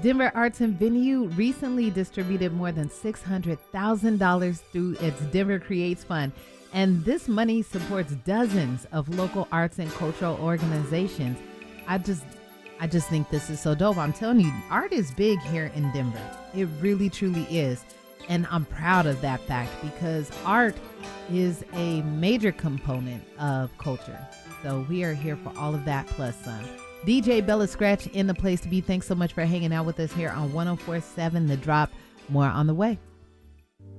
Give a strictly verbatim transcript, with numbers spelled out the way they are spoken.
Denver Arts and Venue recently distributed more than six hundred thousand dollars through its Denver Creates Fund, and this money supports dozens of local arts and cultural organizations. I just I just think this is so dope. I'm telling you, art is big here in Denver. It really, truly is. And I'm proud of that fact because art is a major component of culture. So we are here for all of that plus some. D J Bella Scratch in the place to be. Thanks so much for hanging out with us here on one oh four point seven The Drop. More on the way.